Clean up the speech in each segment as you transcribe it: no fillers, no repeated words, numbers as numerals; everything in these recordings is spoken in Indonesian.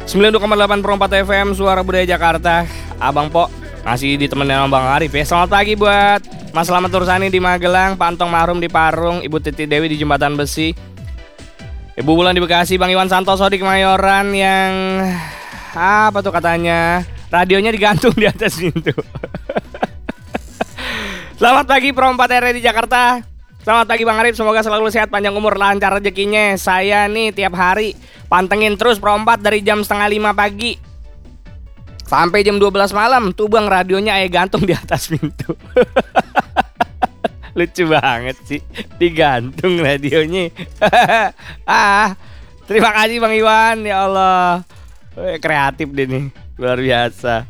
92,8 Pro 4 FM Suara Budaya Jakarta. Abang Po masih ditemenin sama Bang Arif ya. Selamat pagi buat Mas Slamet Tursani di Magelang, Pak Antong Mahrum di Parung, Ibu Titi Dewi di Jembatan Besi, Ibu Bulan di Bekasi, Bang Iwan Santoso di Kemayoran yang apa tuh katanya radionya digantung di atas pintu. Selamat pagi Pro 4 RI di Jakarta. Selamat pagi Bang Arif, semoga selalu sehat, panjang umur, lancar rezekinya. Saya nih tiap hari pantengin terus Pro 4 dari jam 4:30 pagi sampai jam 12 malam. Tuh Bang, radionya gantung di atas pintu. Lucu banget sih, digantung radionya. Terima kasih Bang Iwan, ya Allah. Kreatif deh nih, luar biasa.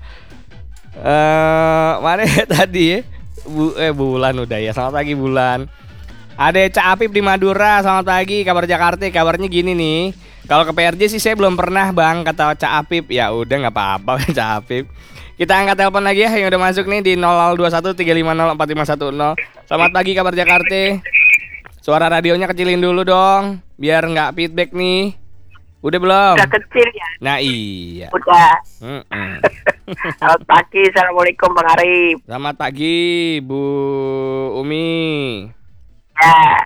Mana tadi ya? Bulan udah ya. Selamat pagi Bulan. Ada Cak Apip di Madura. Selamat pagi, kabar Jakarta. Kabarnya gini nih, kalau ke PRJ sih saya belum pernah Bang, kata Cak Apip. Ya udah nggak apa-apa Cak Apip. Kita angkat telepon lagi ya yang udah masuk nih di 02135045110. Selamat pagi kabar Jakarta. Suara radionya kecilin dulu dong, biar nggak feedback nih. Udah belum? Udah kecil ya? Nah iya. Udah. Selamat pagi, assalamualaikum Bang Arif. Selamat pagi Bu Umi. Ya.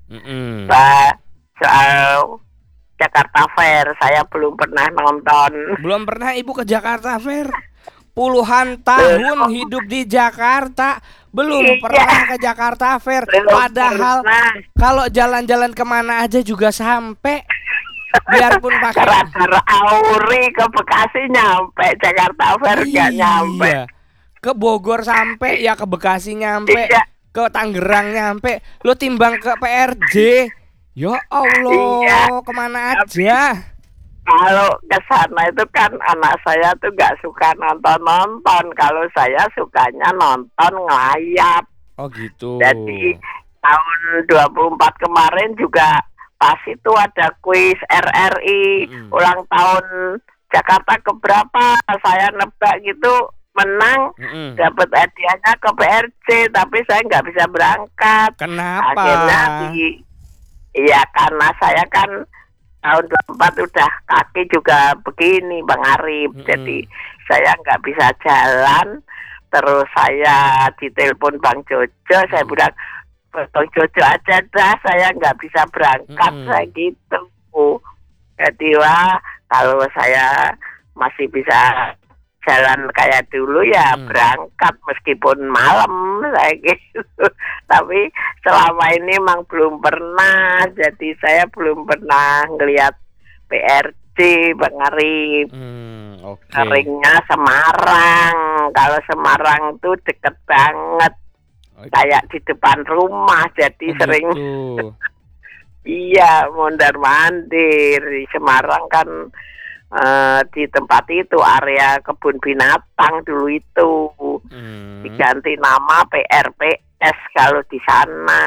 Soal Jakarta Fair, saya belum pernah nonton. Belum pernah Ibu ke Jakarta Fair? Puluhan tahun hidup di Jakarta, belum pernah ke Jakarta Fair. Padahal kalau jalan-jalan kemana aja juga sampai. Biarpun pakai gara-gara Auri ke Bekasi nyampe, Jakarta Fair nggak nyampe. Ke Bogor sampai, ya ke Bekasi nyampe. Ke Tangerang nyampe. Lo timbang ke PRJ, ya Allah, kemana aja. Kalau ke sana itu kan anak saya tuh nggak suka nonton. Kalau saya sukanya nonton ngelayap. Oh gitu. Jadi tahun 24 kemarin juga pas itu ada kuis RRI ulang tahun Jakarta keberapa, saya nebak gitu menang, dapat hadiahnya ke PRJ, tapi saya nggak bisa berangkat. Kenapa? Akhirnya iya karena saya kan tahun 24 udah kaki juga begini Bang Arif, jadi saya nggak bisa jalan. Terus saya ditelepon Bang Jojo, saya bilang Bang Jojo aja dah, saya nggak bisa berangkat, saya gitu. Jadi wah, kalau saya masih bisa jalan kayak dulu ya berangkat meskipun malam saya gitu. Tapi selama ini emang belum pernah, jadi saya belum pernah ngelihat PRJ Bang Arif. Seringnya Semarang. Kalau Semarang tuh deket banget, kayak di depan rumah, jadi sering gitu. Iya, mondar-mandir. Di Semarang kan di tempat itu area kebun binatang dulu itu. Diganti nama PRPS kalau di sana.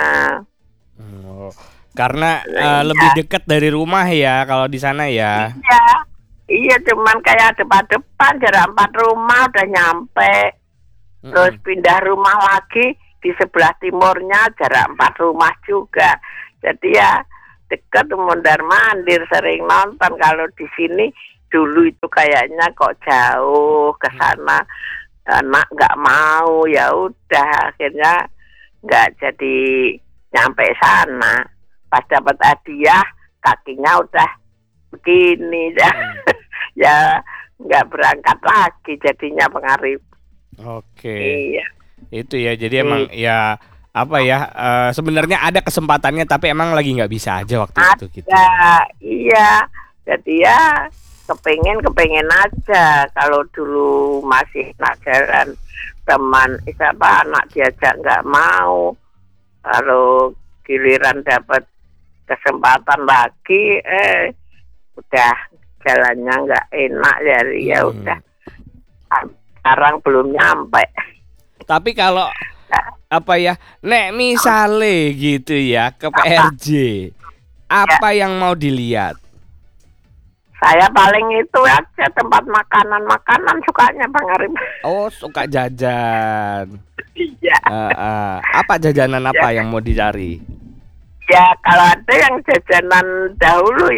Karena lebih dekat dari rumah ya kalau di sana ya. Iya, cuman kayak depan-depan jarak 4 rumah udah nyampe. Terus pindah rumah lagi di sebelah timurnya jarak 4 rumah juga. Jadi ya dekat, mondar-mandir, sering nonton. Kalau di sini dulu itu kayaknya kok jauh ke sana, anak nggak mau, ya udah akhirnya nggak jadi nyampe sana. Pas dapat hadiah kakinya udah begini ya. Ya nggak berangkat lagi jadinya Bang Arif. Oke. Iya. Itu ya, jadi emang ya apa ya, sebenarnya ada kesempatannya tapi emang lagi nggak bisa aja waktu itu gitu. Iya, jadi ya kepengen aja. Kalau dulu masih najaran teman siapa anak diajak nggak mau, kalau giliran dapat kesempatan lagi udah jalannya nggak enak, jadi ya udah sekarang belum nyampe. Tapi kalau apa ya, nek misale gitu ya ke PRJ, apa yang mau dilihat? Saya paling itu aja tempat makanan sukanya Bang Arif. Oh, suka jajan. Iya. Apa jajanan apa yang mau dicari? Ya kalau ada yang jajanan dahulu ya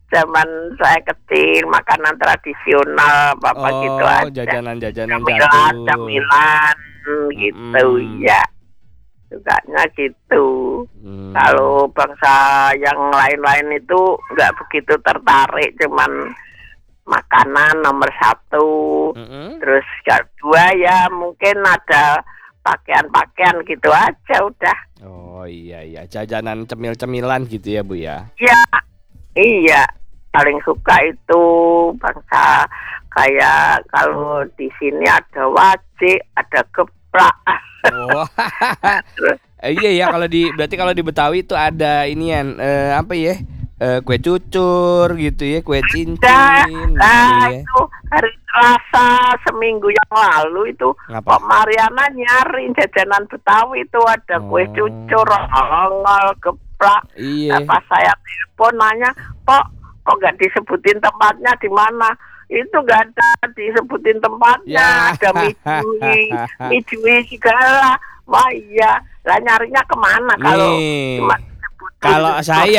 zaman saya kecil, makanan tradisional, bapak gitu Oh, aja. jajanan-jajanan Camilan, jadul. camilan gitu ya. Sukanya gitu. Hmm. Kalau bangsa yang lain-lain itu nggak begitu tertarik, cuman makanan nomor satu. Terus kedua ya mungkin ada pakaian-pakaian gitu aja udah. Oh iya, jajanan cemil-cemilan gitu ya Bu ya. Iya, paling suka itu bangsa kayak kalau di sini ada wajik, ada geplak. Oh. Iya ya, berarti kalau di Betawi itu ada inian apa ya? Kue cucur gitu ya, kue cincin gitu ya. Itu hari Selasa seminggu yang lalu itu Ngapa? Pak Mariana nyari jajanan Betawi itu ada kue cucur, ongol, geplak. Iya. Pas saya telepon nanya, kok nggak disebutin tempatnya di mana? Itu nggak ada disebutin tempatnya, ada mijui segala. Wah iya, lah nyarinya kemana kalau cuma disebutin? Kalau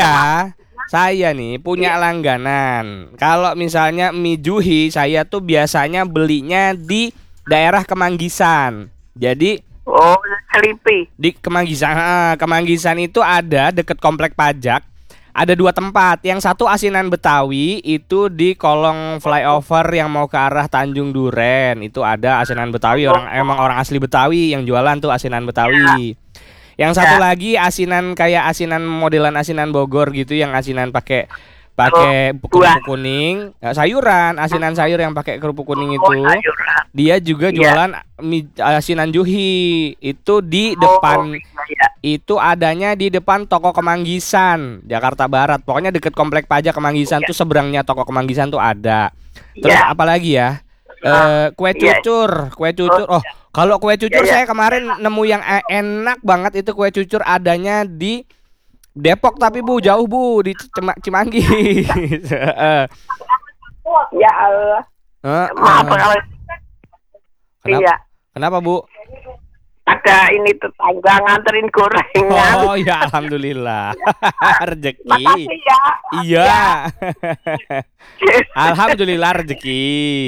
saya nih punya langganan. Kalau misalnya mie juhi, saya tuh biasanya belinya di daerah Kemanggisan. Jadi Selipi. di Kemanggisan itu ada deket komplek pajak. Ada 2 tempat. Yang satu asinan Betawi itu di kolong flyover yang mau ke arah Tanjung Duren. Itu ada asinan Betawi, emang orang asli Betawi yang jualan tuh asinan Betawi. Yang satu lagi asinan kayak asinan modelan asinan Bogor gitu, yang asinan pakai kerupuk kuning, sayuran, asinan sayur yang pakai kerupuk kuning itu. Dia juga jualan asinan juhi. Itu di depan itu adanya di depan toko Kemanggisan, Jakarta Barat. Pokoknya deket komplek pajak Kemanggisan tuh, seberangnya toko Kemanggisan tuh ada. Terus apalagi ya? Kue cucur. Oh, kalau kue cucur saya kemarin nemu yang enak banget itu kue cucur adanya di Depok, tapi Bu jauh Bu, di Cimanggi. Ya Allah. Maaf kalau Kenapa Bu? Ada ini tetangga nganterin gorengan. Oh ya, alhamdulillah. Rezeki. Makasih ya. Iya. Alhamdulillah rezeki.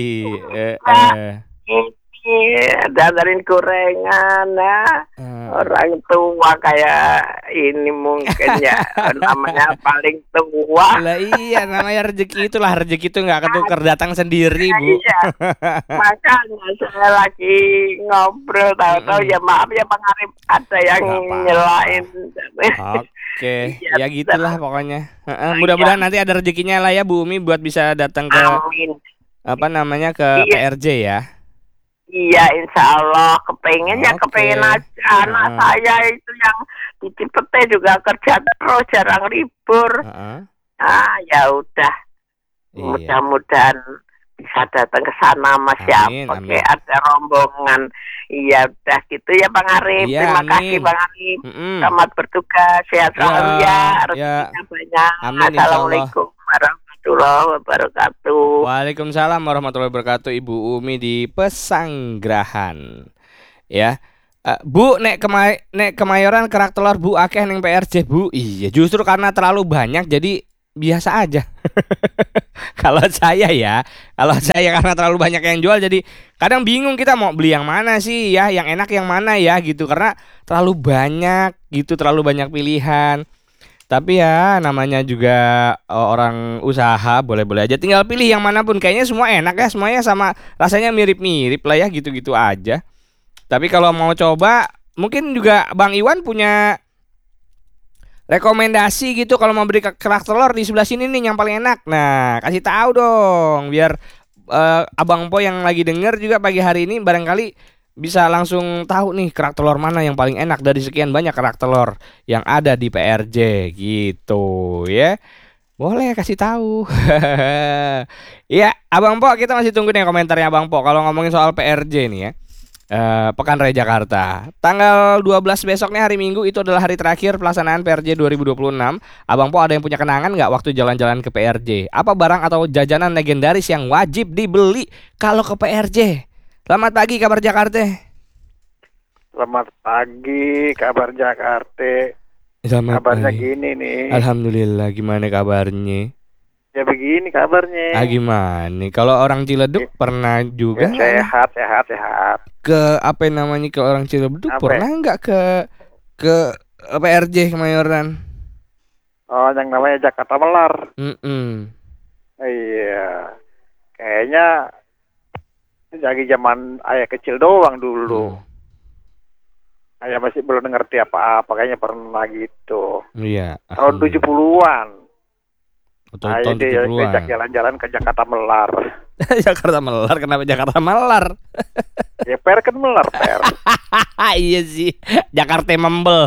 Nganterin gorengan orang tua kayak ini mungkin ya namanya paling tua. Lah iya, namanya rezeki, itulah rezeki itu nggak ketukar, datang sendiri Bu. Iya. Makanya saya lagi ngobrol, tahu-tahu ya maaf ya Bang Arif, ada yang nyelain. Oke, ya gitulah pokoknya. Mudah-mudahan nanti ada rezekinya lah ya Bu Umi buat bisa datang ke ke PRJ ya. Iya, insya Allah kepengen aja. Anak saya itu yang di Cipete juga kerja terus, jarang libur. Ya udah, mudah-mudahan bisa datang ke sana sama siapa kayak ada rombongan. Iya udah gitu ya Bang Arif. Terima kasih Bang Arif. Selamat bertugas, sehat selalu ya. Rezekinya banyak. Assalamualaikum warahmatullahi wabarakatuh. Waalaikumsalam warahmatullahi wabarakatuh. Ibu Umi di Pesanggerahan. Ya. Bu, nek Kemayoran kerak telur Bu akeh ning PRJ Bu. Iya, justru karena terlalu banyak jadi biasa aja. Kalau saya karena terlalu banyak yang jual jadi kadang bingung kita mau beli yang mana sih ya, yang enak yang mana ya gitu, karena terlalu banyak gitu, terlalu banyak pilihan. Tapi ya namanya juga orang usaha, boleh-boleh aja tinggal pilih yang manapun, kayaknya semua enak ya, semuanya sama rasanya mirip-mirip lah ya, gitu-gitu aja. Tapi kalau mau coba mungkin juga Bang Iwan punya rekomendasi gitu kalau mau beli kerak telur di sebelah sini nih yang paling enak. Nah, kasih tahu dong biar Abang Po yang lagi denger juga pagi hari ini barangkali bisa langsung tahu nih kerak telur mana yang paling enak dari sekian banyak kerak telur yang ada di PRJ gitu ya. Boleh kasih tahu. Ya, Abang Po, kita masih tunggu nih komentarnya Abang Po kalau ngomongin soal PRJ nih ya. Pekan Raya Jakarta tanggal 12 besoknya hari Minggu itu adalah hari terakhir pelaksanaan PRJ 2026. Abang Po ada yang punya kenangan nggak waktu jalan-jalan ke PRJ? Apa barang atau jajanan legendaris yang wajib dibeli kalau ke PRJ? Selamat pagi kabar Jakarta. Selamat pagi kabar Jakarta. Selamat kabarnya pagi. Gini nih. Alhamdulillah, gimana kabarnya? Ya begini kabarnya. Gimana nih? Kalau orang Ciledug pernah juga Ya, nggak nih? sehat. Ke apa namanya, ke orang Ciledug Apa? pernah nggak ke PRJ Kemayoran? Oh, yang namanya Jakarta Melar. Mm-mm. Iya. Kayaknya lagi zaman ayah kecil doang dulu. Ayah masih belum ngerti apa-apa, kayaknya pernah gitu. Iya. Tahun 70-an. Ayah Tahun dia 70-an. ngajak jalan-jalan ke Jakarta Melar. Jakarta Melar, kenapa Jakarta Melar? Ya per kan melar per. Iya sih, Jakarta Membel.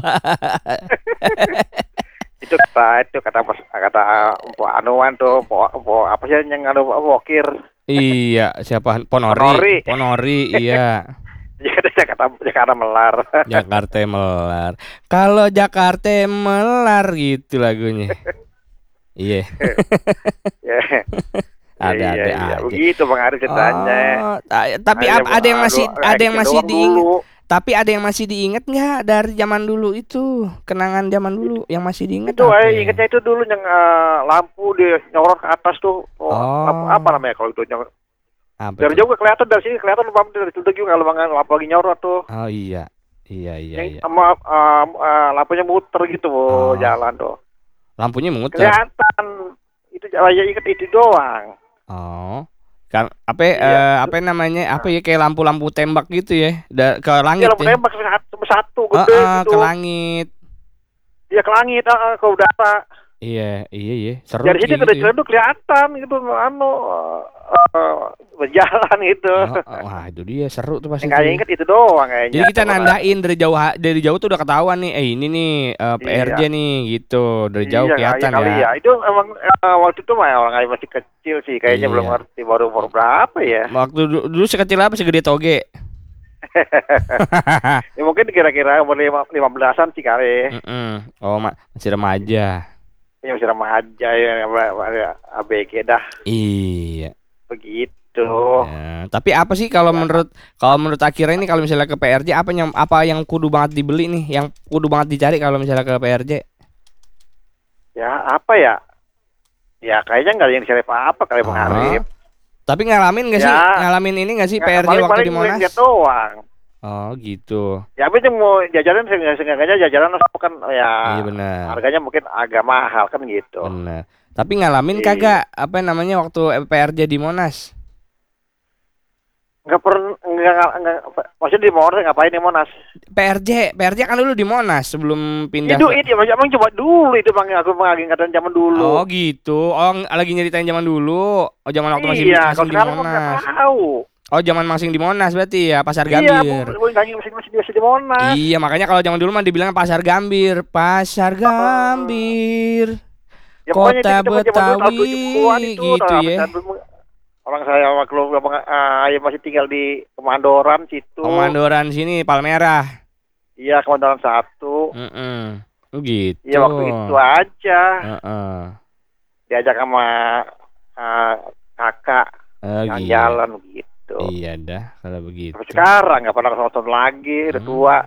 itu kata Mpok Anuan tuh, Mpok apa sih yang anu Wokir. Iya, siapa? Ponori, iya. Jakarta Melar. Jakarta Melar. Kalau Jakarta Melar gitu lagunya. Iya. Ya. Ada iya. aja. Begitu Bang Ari ceritanya. Oh, tapi ada yang masih diingat. Tapi ada yang masih diingat nggak dari zaman dulu itu, kenangan zaman dulu yang masih diingat? Itu ingatnya itu dulu yang lampu di nyorot ke atas tuh. Lampu apa namanya kalau itu nyorot? Dari jauh kelihatan, dari sini kelihatan lampu dari situ juga kalau lampu lagi nyorot tuh. Oh iya. Sama lampunya muter gitu jalan tuh. Lampunya muter. Kelihatan. Itu aja ingat itu doang. Oh. Kan apa namanya? Apa ya, kayak lampu-lampu tembak gitu ya. Ke langit. Iya, lampu tembak satu gede gitu. Ke langit. Iya, ke langit, ke udara. Iya. Seru. Dari sini ke Ciledug kelihatan gitu berjalan gitu. Wah, itu dia seru tuh pasti. Kayak inget itu doang kayaknya. Jadi kita nandain dari jauh tuh udah ketahuan nih, ini nih PRJ nih gitu. Dari jauh kelihatan ya. Itu emang waktu itu mah orang masih kecil sih, kayaknya belum ngerti, baru umur berapa ya. Waktu dulu sekecil apa, segede toge? Ya mungkin kira-kira umur 15-an sih kali. Oh, masih remaja. Ya masih remaja ya, ABG dah. Iya. Begitu. Ya, tapi apa sih kalau menurut Akira ini, kalau misalnya ke PRJ apa yang kudu banget dibeli nih, yang kudu banget dicari kalau misalnya ke PRJ? Ya apa ya? Ya kayaknya nggak ada yang dicari apa kali Bang Arif. Tapi ngalamin nggak sih? Ngalamin ini nggak sih PRJ waktu di Monas? Doang. Oh gitu. Ya tapi mau jajanan seenggaknya jajanan kan ya. Iya benar. Harganya mungkin agak mahal kan gitu. Benar. Tapi ngalamin kagak apa namanya waktu PRJ di Monas? Enggak, maksudnya di Monas ngapain di Monas? PRJ kan dulu di Monas sebelum pindah. Itu emang coba dulu itu Bang, aku mengingatan zaman dulu. Oh gitu. Oh, lagi nyeritain zaman dulu. Oh, zaman waktu masih di Monas. Tahu. Oh, zaman masing di Monas berarti ya, Pasar Gambir. Iya, masih di Monas. Iya, makanya kalau zaman dulu mah dibilang Pasar Gambir. Ya, Kota Betawi gitu ya. Orang saya waktu ayah masih tinggal di Kemandoran situ. Kemandoran sini, Palmerah. Iya, Kemandoran 1. Gitu. Iya, waktu itu aja. Diajak sama kakak jalan gitu. Iya dah kalau begitu. Tapi sekarang nggak pernah nonton lagi, udah tua.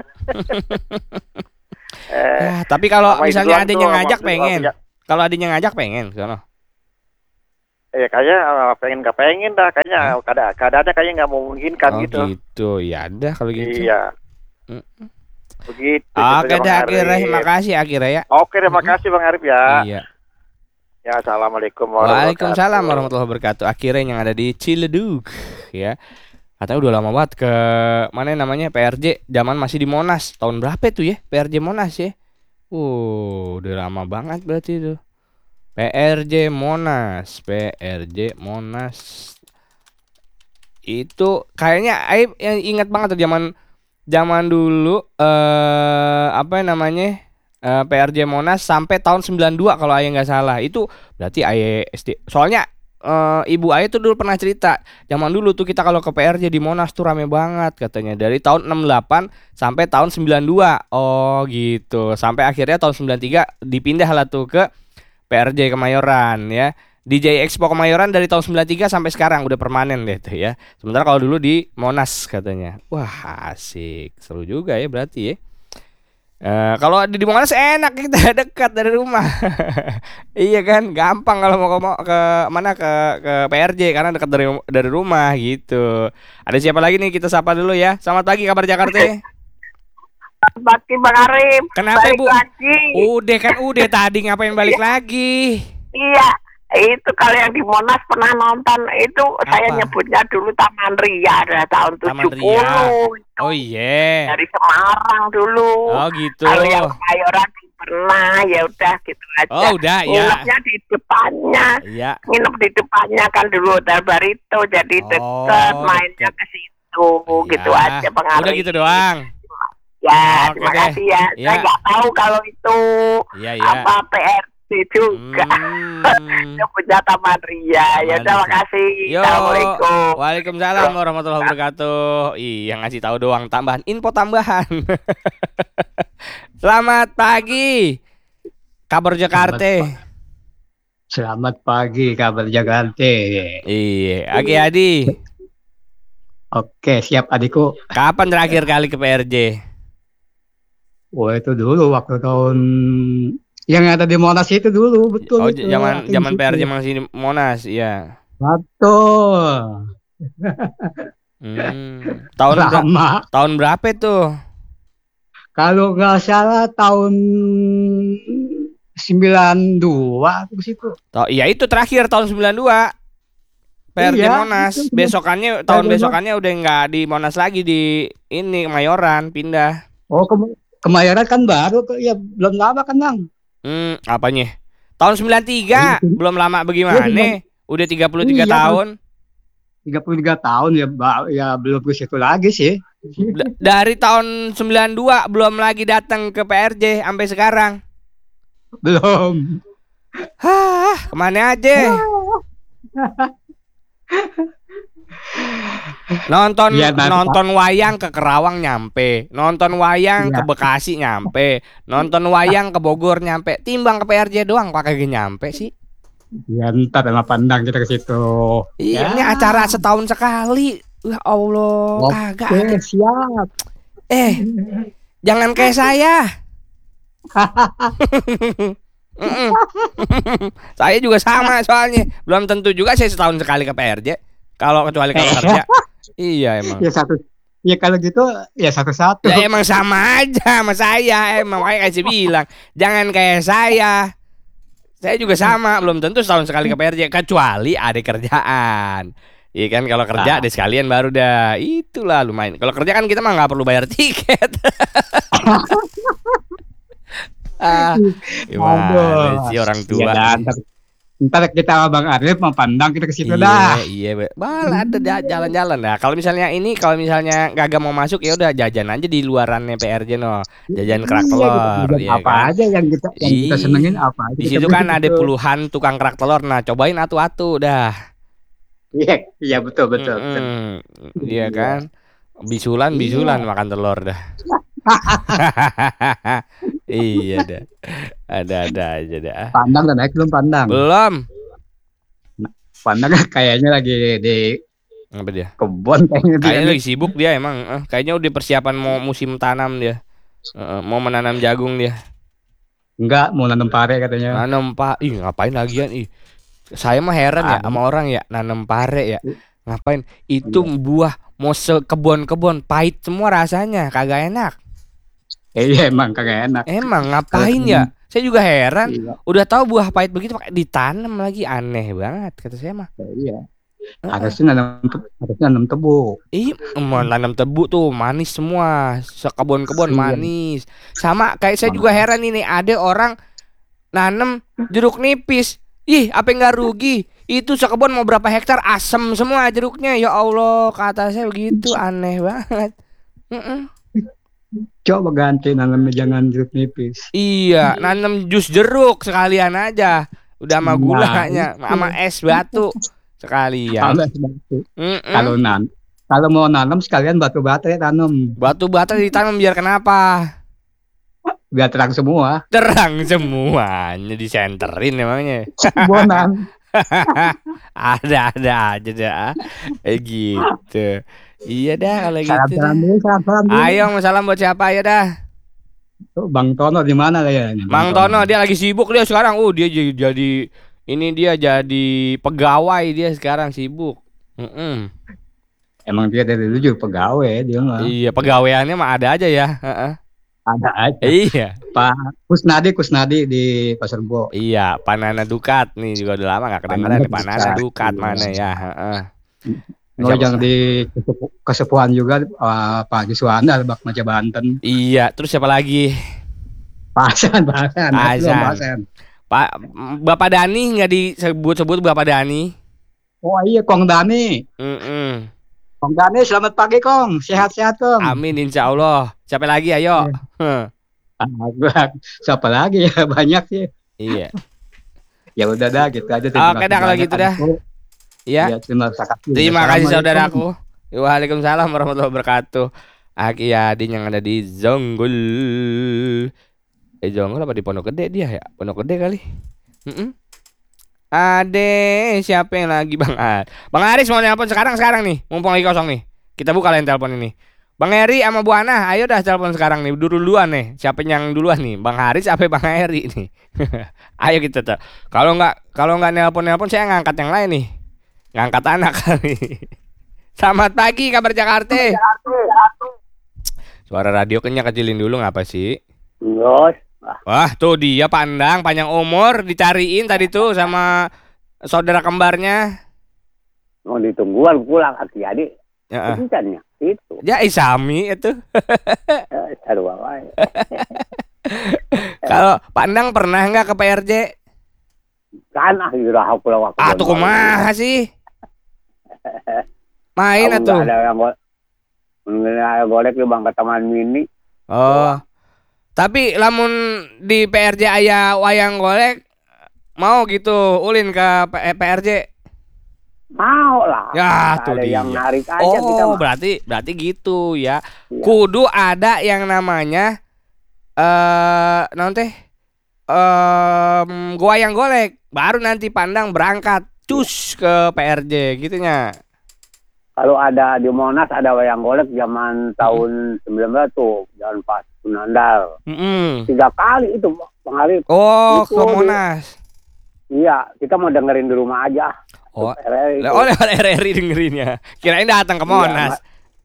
Tapi kalau misalnya adanya ngajak pengen. Kalau adanya ngajak pengen sono. Ya kayaknya pengen dah, kayaknya keadaannya kayaknya nggak memungkinkan gitu. Oh gitu, ya ada kalau gitu. Iya. Begitu. Oke dah Akira, makasih Akira ya. Oke, terima kasih Bang Arif ya. Iya. Ya, assalamualaikum warahmatullahi wabarakatuh. Waalaikumsalam warahmatullahi wabarakatuh. Akira yang ada di Ciledug ya. Katanya udah lama banget ke mana namanya PRJ, zaman masih di Monas. Tahun berapa itu ya PRJ Monas ya? Udah lama banget berarti itu. PRJ Monas itu kayaknya Aib yang ingat banget tuh zaman dulu apa namanya PRJ Monas sampai tahun 92 kalau Ayah nggak salah. Itu berarti Ayah SD. Soalnya ibu Ayah tuh dulu pernah cerita zaman dulu tuh kita kalau ke PRJ di Monas tuh rame banget katanya, dari tahun 68 sampai tahun 92. Oh gitu, sampai akhirnya tahun 93 dipindah lah tuh ke PRJ Kemayoran ya. DJ Expo Kemayoran dari tahun 93 sampai sekarang udah permanen deh tuh ya. Sementara kalau dulu di Monas katanya. Wah, asik. Seru juga ya berarti ya. Kalau di Monas enak, kita dekat dari rumah. Iya kan, gampang kalau mau ke mana, ke PRJ karena dekat dari rumah gitu. Ada siapa lagi nih, kita sapa dulu ya. Selamat pagi, kabar Jakarta. Pagi Bang Arif. Kenapa balik Ibu? Lagi. Udah tadi ngapain balik lagi? Iya, itu kalau yang di Monas pernah nonton itu. Apa? Saya nyebutnya dulu Taman Ria ada tahun Taman 70. Ria. Oh iya. Dari Semarang dulu. Oh gitu. Kalau yang Kemayoran pernah, ya udah gitu aja. Oh udah ya. Nginepnya di depannya. Iya. Nginep di depannya kan dulu Hotel Barito, jadi deket, mainnya ke situ, gitu aja Bang Arif. Udah gitu doang. Ya, Oke terima deh. kasih ya. Ya. Saya nggak tahu kalau itu Iya. apa PRT juga. Nyebutnya Taman Ria. Ya udah, makasih. Yo. Assalamualaikum. Waalaikumsalam warahmatullahi wabarakatuh. Iya, ngasih tahu doang, tambahan info tambahan. Selamat pagi, kabar Jakarta. Selamat pagi, kabar Jakarta. Iya, Aki Adi. Oke, siap adikku. Kapan terakhir kali ke PRJ? Wah, itu dulu waktu tahun yang ada di Monas itu dulu, betul. Oh, itu. zaman PRJ masih di Monas, iya. Betul. Tahun berapa itu? Kalau nggak salah tahun 92 ke situ. Iya itu terakhir tahun 92. PRJ Iya, Monas. itu. Besokannya udah nggak di Monas lagi, di ini Kemayoran, pindah. Oh, Kemayoran kan baru, ya belum lama kan, Bang. Apanya? Tahun 93, belum lama bagaimana? Udah 33 tahun. 33 tahun ya belum ke situ lagi sih. Dari tahun 92 belum lagi datang ke PRJ sampai sekarang. Belum. Kemana aja? Nonton wayang ke Kerawang nyampe, nonton wayang ke Bekasi nyampe, nonton wayang ke Bogor nyampe, timbang ke PRJ doang kok kagak nyampe sih. Ya ntar sama pandang kita ke situ. Iya, ini acara setahun sekali. Ya Allah, kagak ada. Siap. Jangan kayak saya. Saya juga sama soalnya. Belum tentu juga saya setahun sekali ke PRJ. Kecuali kalau kerja. Iya emang. Ya kalau gitu ya satu-satu. Ya emang sama aja sama saya. Emang kayak saya bilang, jangan kayak saya. Saya juga sama, belum tentu setahun sekali ke PRJ kecuali ada kerjaan. Iya kan, kalau kerja ada sekalian baru dah. Itulah lumayan. Kalau kerja kan kita mah nggak perlu bayar tiket. Gimana sih orang tua? Ya, ntar kita Bang Arif memandang kita ke situ dah. Iya, malah ada jalan-jalan dah. Kalau misalnya kagak mau masuk ya udah jajan aja di luarannya PRJ no. Jajan kerak telur. Iya, apa aja yang kita senengin apa aja. Di situ kan ada puluhan tukang kerak telur. Nah, cobain atu-atu dah. Iya betul. Iya kan? Bisulan makan telur dah. Iya dah. Ada aja dah. Pandang dan naik belum pandang? Belum. Pandang kayaknya lagi di apa dia? Kebun kayaknya lagi sibuk dia emang. Kayaknya udah persiapan mau musim tanam dia. Mau menanam jagung dia. Enggak, mau nanam pare katanya. Nanam ngapain lagian Saya mah heran ya sama orang ya nanam pare ya. Ngapain? Itu buah mau sekebon-kebon pahit semua rasanya, kagak enak. Iya emang kagak enak. Ngapain ya? Saya juga heran. Udah tahu buah pahit begitu pakai ditanam lagi, aneh banget kata saya mah. Iya. Harusnya nanam tebu. Mau nanam tebu tuh manis semua, sekebon-kebon manis. Sama kayak saya juga heran ini ada orang nanam jeruk nipis. Apa nggak rugi? Itu sekebon mau berapa hektar asem semua jeruknya. Ya Allah, kata saya begitu, aneh banget. Coba ganti nanamnya jangan jeruk nipis. Iya, nanam jus jeruk sekalian aja. Udah sama gulanya, sama es batu sekalian. Kalau mau nanam sekalian batu bata ya tanam. Batu bata ditanam biar kenapa? Biar terang semua. Terang semuanya disenterin emangnya. Bonan. ada aja dah. Gitu. Iya dah kalau gitu. Salam dulu. Ayo salam buat siapa ya dah? Bang Tono di mana kayaknya? Bang Tono dia lagi sibuk dia sekarang. Dia jadi ini dia jadi pegawai dia sekarang sibuk. Emang dia dari dulu juga pegawai dia mah. Iya, pegawaiannya mah ada aja ya. Ada aja. Iya. Pak Kusnadi di Pasar Bo. Iya, Panana Dukat nih juga udah lama gak kedengeran. Panana Dukat mana ya? Yang di kesepuhan juga Pak Giswanda Bak Maca Banten. Iya, terus siapa lagi? Pasan. Pak Bapak Dani nggak disebut-sebut Bapak Dani? Oh iya, Kong Dani. Kong Dani, selamat pagi Kong, sehat-sehat Kong. Amin, insya Allah. Siapa lagi ayo? Siapa lagi ya, banyak sih. Iya. Ya udah dah gitu aja. Oke dah kalau gitu dah. Iya. Terima kasih saudaraku. Waalaikumsalam warahmatullahi wabarakatuh. Aki Yadin yang ada di Zonggul. Zonggul apa di Pondok Gede dia ya? Pondok Gede kali. Ade, siapa yang lagi Bang Ar? Bang Aris mau nelpon sekarang nih, mumpung lagi kosong nih. Kita buka lain telepon ini. Bang Heri sama Bu Ana, ayo dah telepon sekarang nih. Duluan nih. Siapa yang duluan nih? Bang Haris apa Bang Heri nih? Ayo kita tuh. Kalau nggak nelpon saya ngangkat yang lain nih. Ngangkat anak kali. Selamat pagi kabar Jakarta. Suara radio kenyang kecilin dulu ngapa sih? Terus. Wah, tuh dia Pandang panjang umur dicariin tadi tuh sama saudara kembarnya. Mau ditungguan pulang Aki Adik. Ya. Itu. Ya Isami itu. Aduh wae. Kalau Pandang pernah nggak ke PRJ? Kan udah pulang waktu. Tuh kumaha sih? Main atuh. Ada yang golek di Bang ke Taman Mini. Oh. Tapi lamun di PRJ aya wayang golek mau gitu ulin ke PRJ? Mau lah. Ya tuh ada dia. Yang narik aja kita mah. berarti gitu ya. Iya. Kudu ada yang namanya naon teh? Wayang golek baru nanti Pandang berangkat cus ke PRJ gitunya. Kalau ada di Monas ada wayang golek zaman tahun 19 tuh, jalan Pak Sunandal. 3 kali itu Bang Arif. Oh, itu ke Monas. Iya, kita mau dengerin di rumah aja. Oh, oleh RRI dengerinnya. Kirain datang ke Monas.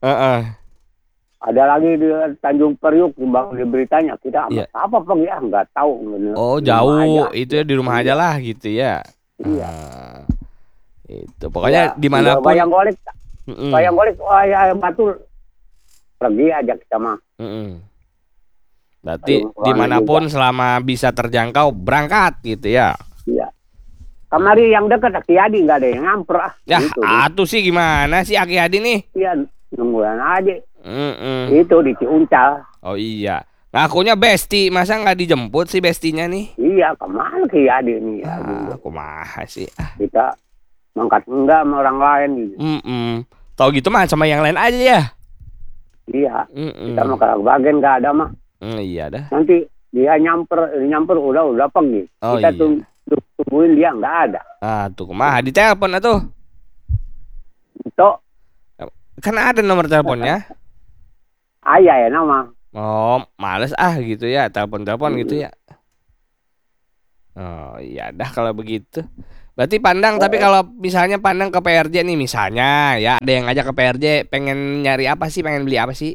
Ada lagi di Tanjung Priuk di beritanya kita apa Bang ya nggak tahu. Oh, jauh itu ya di rumah aja lah gitu ya. Iya. Itu pokoknya dimanapun. Wayang golek. Wayang golek Batul pergi aja kita mah. Berarti dimanapun selama bisa terjangkau berangkat gitu ya. Iya. Kamari yang dekat Aki Adi nggak ada yang ngamper Ya, gitu, sih gimana sih Aki Adi nih? Iya, nungguan aja. Itu di Ciuncal. Oh iya. Ngakunya Besti, masa nggak dijemput sih Bestinya nih? Iya, kemana Aki Adi nih? Aku mah sih. Kita mangkat enggak sama orang lain gitu. Tahu gitu mah sama yang lain aja ya. Iya. Kita mau ke bagian nggak ada mah. Iya dah. Nanti dia nyamper udah pergi. Oh, kita iya. tungguin dia nggak ada. Tuh kumaha ditelepon atuh. Itu kan ada nomor teleponnya. Ayah ya nama. Oh, males gitu ya, telepon gitu ya. Oh, iya dah kalau begitu. Berarti Pandang, tapi kalau misalnya Pandang ke PRJ nih misalnya ya, ada yang ngajak ke PRJ, pengen nyari apa sih, pengen beli apa sih?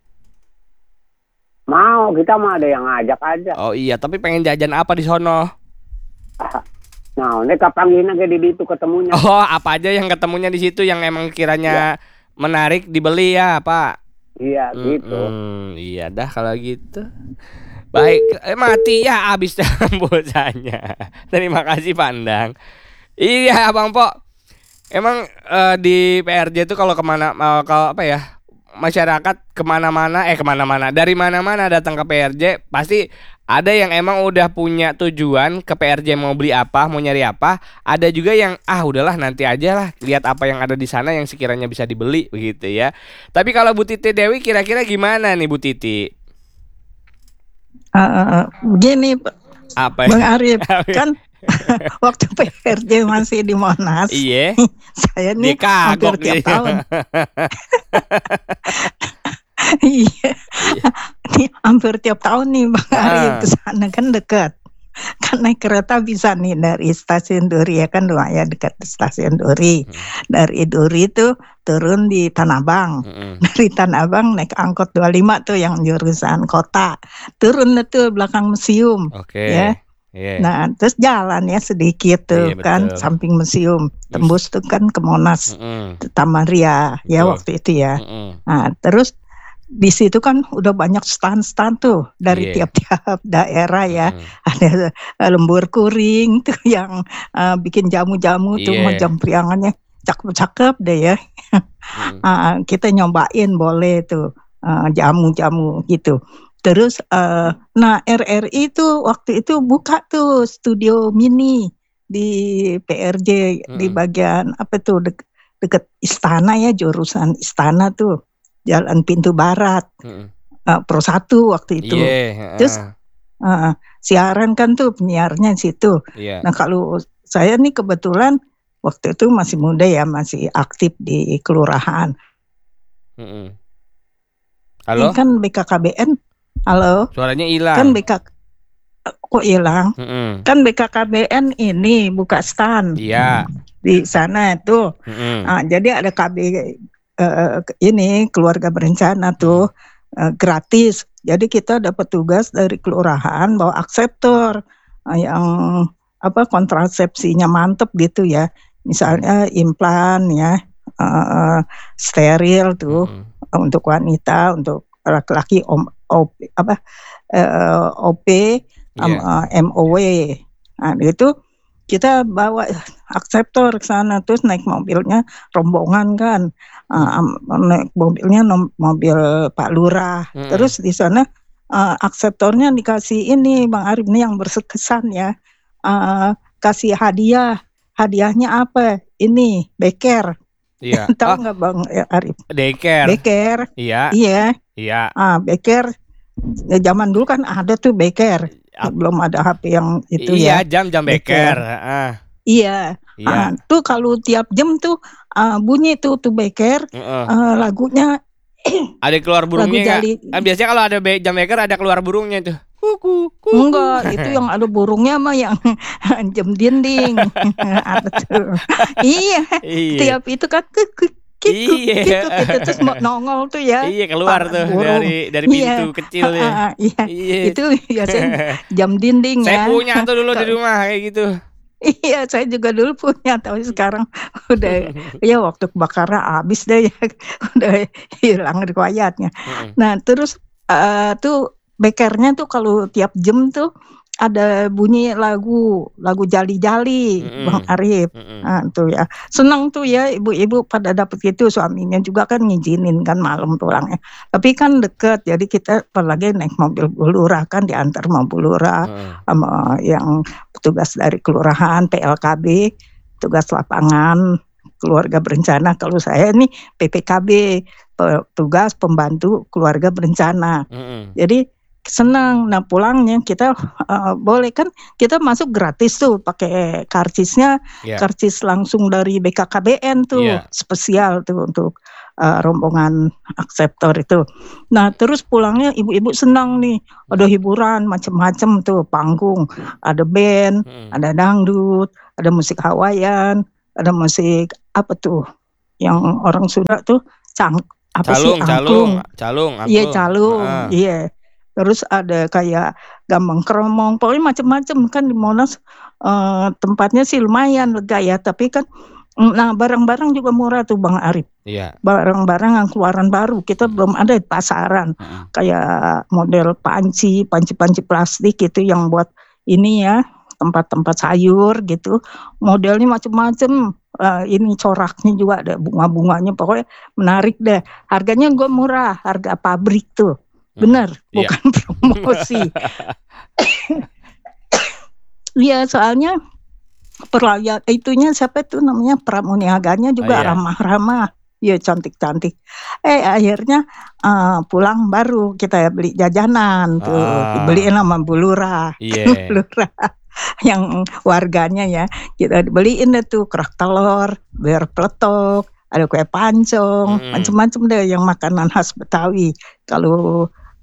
Mau, kita mah ada yang ngajak aja. Oh iya, tapi pengen jajan apa di sono? Nah, ini kapan gini di itu ketemunya. Oh, apa aja yang ketemunya di situ yang emang kiranya menarik dibeli ya, Pak? Iya, gitu. Iya dah kalau gitu. Baik, mati ya abis bosanya. Terima kasih Pandang. Iya Bang Po. Emang di PRJ itu kalau kemana, kalau apa ya, masyarakat kemana-mana dari mana-mana datang ke PRJ pasti ada yang emang udah punya tujuan ke PRJ mau beli apa, mau nyari apa. Ada juga yang udahlah nanti aja lah, lihat apa yang ada di sana yang sekiranya bisa dibeli begitu ya. Tapi kalau Bu Titi Dewi kira-kira gimana nih Bu Titi? Begini apa Bang Arif kan waktu PRJ masih di Monas. Iya. Saya nih hampir tiap tahun. Iya. Nih hampir tiap tahun nih Bang Arif ke sana kan dekat. Kan naik kereta bisa nih dari stasiun Duri ya kan lumayan dekat stasiun Duri. Dari Duri tuh turun di Tanah Abang. Dari Tanah Abang naik angkot 25 tuh yang jurusan kota. Turun tuh belakang museum. Ya. Nah, terus jalan ya sedikit tuh kan samping museum. Tembus tuh kan ke Monas. Taman Ria ya waktu itu ya. Nah, terus di situ kan udah banyak stand-stand tuh dari tiap-tiap daerah ya. Ada lembur kuring tuh yang bikin jamu-jamu tuh macam priangannya cakep-cakep deh ya. Kita nyobain boleh tuh jamu-jamu gitu. Terus nah RRI tuh waktu itu buka tuh studio mini di PRJ di bagian apa tuh deket istana ya, jurusan istana tuh. Jalan Pintu Barat, Pro 1 waktu itu. Terus siaran kan tuh penyiarnya di situ. Nah kalau saya nih kebetulan waktu itu masih muda ya, masih aktif di kelurahan. Halo? Ini kan BKKBN. Halo? Suaranya hilang. Kan kok hilang? Kan BKKBN ini buka stand. Iya. Di sana tuh. Jadi ada KB ini keluarga berencana tuh gratis. Jadi kita dapat tugas dari kelurahan bawa akseptor yang kontrasepsinya mantep gitu ya. Misalnya implan ya, steril tuh untuk wanita, untuk laki-laki OP, MOW. Nah itu kita bawa akseptor ke sana, terus naik mobilnya rombongan kan, naik mobilnya mobil Pak Lurah. Terus di sana akseptornya dikasih ini Bang Arif nih yang berkesan ya, kasih hadiahnya apa? Ini beker. Iya. Tahu nggak Bang Arif? Beker. Iya. Iya. Beker. Zaman dulu kan ada tuh beker. Belum ada HP yang itu ya. Iya, jam beker. Iya. Tuh kalau tiap jam tuh bunyi tuh beker, lagunya ada keluar burungnya nggak? Kan biasanya kalau ada jam beker ada keluar burungnya tuh. Kuku. Enggak, itu yang ada burungnya mah yang jam dinding. Ada tuh. Iya. Tiap itu kan gitu terus nongol tuh ya. Iya, keluar tuh dari pintu kecil ya. Iya. Itu biasanya jam dinding ya. Saya punya tuh dulu di rumah kayak gitu. Iya, saya juga dulu punya, tapi sekarang udah ya waktu kebakaran habis deh ya. Udah hilang riwayatnya. Nah, terus tuh bekernya tuh kalau tiap jam tuh ada bunyi lagu jali-jali Bang Arif. Nah, tuh ya. Senang tuh ya ibu-ibu pada dapat gitu, suaminya juga kan ngizinin kan malam pulangnya. Tapi kan deket, jadi kita apalagi naik mobil Bu Lurah kan, diantar mobil Lurah sama yang petugas dari kelurahan, PLKB, tugas lapangan keluarga berencana. Kalau saya nih PPKB, petugas pembantu keluarga berencana. Jadi senang. Nah pulangnya kita boleh kan kita masuk gratis tuh pakai karcisnya, karcis langsung dari BKKBN tuh, spesial tuh untuk rombongan akseptor itu. Nah terus pulangnya ibu-ibu senang nih, ada hiburan macam-macam tuh, panggung, ada band, ada dangdut, ada musik Hawaiian, ada musik apa tuh yang orang Sunda tuh angklung. Iya calung, iya. Terus ada kayak gambang kromong, pokoknya macam-macam kan di Monas. Tempatnya sih lumayan lega ya, tapi kan nah barang-barang juga murah tuh Bang Arif. Iya. Barang-barang yang keluaran baru kita belum ada di pasaran. Kayak model panci plastik gitu yang buat ini ya, tempat-tempat sayur gitu. Modelnya macam-macam. Ini coraknya juga ada bunga-bunganya, pokoknya menarik deh. Harganya gue murah, harga pabrik tuh. Bener, bukan promosi. Iya, soalnya perlayar itunya siapa tuh namanya, pramuniaganya juga ramah-ramah. Iya, cantik-cantik. Akhirnya pulang baru kita beli jajanan tuh, dibeliin sama Bu Lurah. Lurah yang warganya ya. Kita dibeliin deh tuh kerak telur, biar peletok, ada kue pancong, macam-macam deh yang makanan khas Betawi. Kalau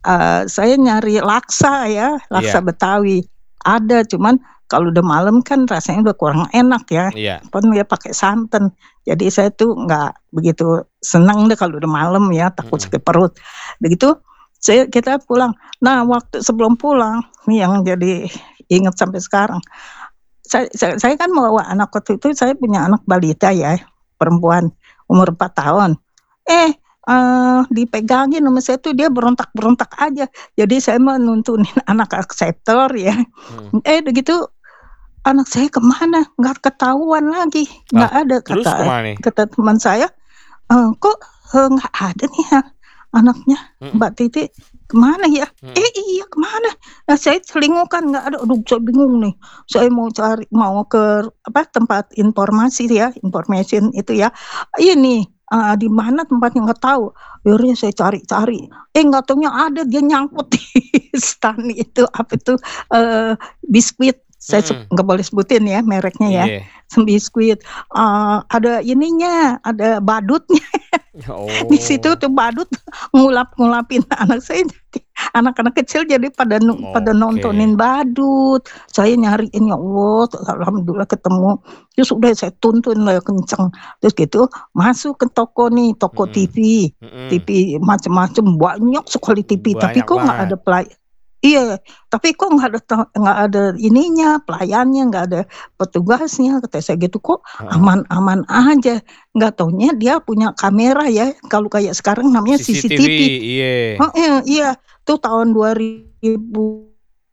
saya nyari laksa ya, laksa Betawi. Ada, cuman kalau udah malam kan rasanya udah kurang enak ya. Pun dia pakai santan. Jadi saya tuh nggak begitu senang deh kalau udah malam ya, takut sakit perut. Begitu kita pulang. Nah, waktu sebelum pulang, nih yang jadi ingat sampai sekarang. Saya kan bawa anak, waktu itu saya punya anak balita ya, perempuan umur 4 tahun. Dipegangin sama saya tuh dia berontak aja. Jadi saya mau nuntunin anak akseptor ya. Begitu anak saya kemana? Nggak ketahuan lagi, nggak ada kata teman saya. Kok nggak ada nih ya anaknya Mbak Titi, kemana ya? Iya kemana? Nah, saya selingukan nggak ada. Aduh, saya bingung nih. Saya mau ke tempat informasi ya, information itu ya. Ini di mana tempatnya nggak tahu. Akhirnya saya cari. Nggak taunya ada, dia nyangkut di stan itu biskuit. Saya nggak boleh sebutin ya mereknya ya. Biskuit. Ada ininya, ada badutnya. Di situ tuh badut ngulapin anak saya. Anak-anak kecil jadi pada nontonin badut. Saya nyariin, ya Allah, alhamdulillah ketemu. Terus udah saya tuntun lah kenceng. Terus gitu masuk ke toko TV, TV macam-macam, banyak sekali TV. Tapi kok nggak ada Iya, tapi kok nggak ada ininya, pelayannya, nggak ada petugasnya. Kata saya gitu, kok aman-aman aja. Nggak taunya dia punya kamera ya. Kalau kayak sekarang namanya CCTV. Iya, itu tahun 2000.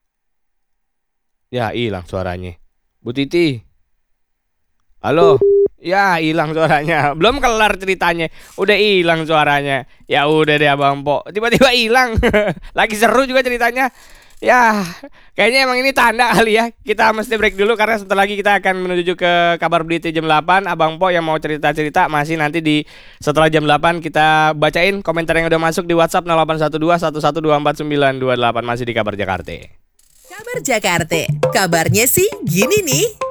Ya, hilang suaranya. Bu Titi. Halo. Ya, hilang suaranya. Belum kelar ceritanya, udah hilang suaranya. Ya udah deh Abang Po, tiba-tiba hilang. Lagi seru juga ceritanya. Ya, kayaknya emang ini tanda kali ya. Kita mesti break dulu karena sebentar lagi kita akan menuju ke kabar berita jam 8. Abang Po yang mau cerita-cerita masih nanti setelah jam 8 kita bacain komentar yang udah masuk di WhatsApp 0812 1124 928, masih di Kabar Jakarta. Kabar Jakarta, kabarnya sih gini nih.